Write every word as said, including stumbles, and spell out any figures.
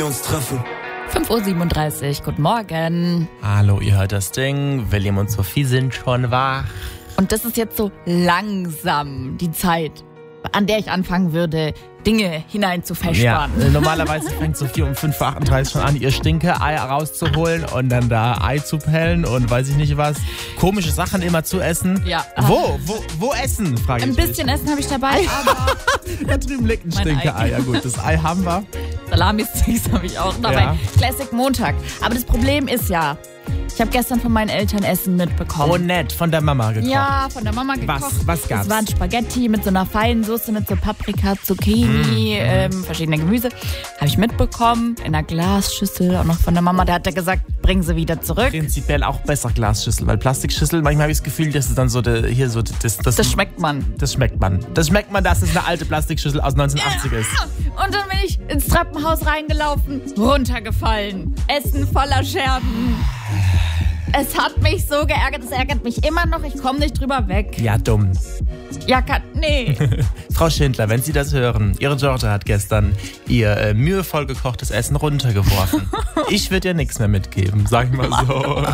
uns treffen. fünf Uhr siebenunddreißig, guten Morgen. Hallo, ihr hört das Ding. William und Sophie sind schon wach. Und das ist jetzt so langsam die Zeit, an der ich anfangen würde, Dinge hinein zu verspannen. Ja, normalerweise fängt Sophie um fünf Uhr achtunddreißig schon an, ihr Stinke-Ei rauszuholen und dann da Ei zu pellen und weiß ich nicht was. Komische Sachen immer zu essen. Ja. Wo? Wo, wo essen? Frage Ein ich mich. bisschen Essen habe ich dabei, aber Da drüben liegt ein Mein Stinke-Ei. Ja gut, das Ei haben wir. Salami-Sticks habe ich auch dabei. Ja. Classic Montag. Aber das Problem ist ja, ich habe gestern von meinen Eltern Essen mitbekommen. Oh nett, von der Mama gekocht. Ja, von der Mama gekocht. Was, was gab's? Es waren Spaghetti mit so einer feinen Soße mit so Paprika, Zucchini, Mm. ähm, verschiedene Gemüse. Habe ich mitbekommen, in einer Glasschüssel, auch noch von der Mama. Da hat er gesagt, bring sie wieder zurück. Prinzipiell auch besser Glasschüssel, weil Plastikschüssel, manchmal habe ich das Gefühl, das ist dann so de, hier so das, das, Das schmeckt man. das schmeckt man. Das schmeckt man, dass es eine alte Plastikschüssel aus neunzehnhundertachtzig ist. Und dann bin ich ins Treppenhaus reingelaufen, runtergefallen. Essen voller Scherben. Es hat mich so geärgert, es ärgert mich immer noch, ich komme nicht drüber weg. Ja, dumm. Ja, kann, nee. Frau Schindler, wenn Sie das hören, Ihre Tochter hat gestern ihr äh, mühevoll gekochtes Essen runtergeworfen. Ich würde ihr nichts mehr mitgeben, sag ich mal so.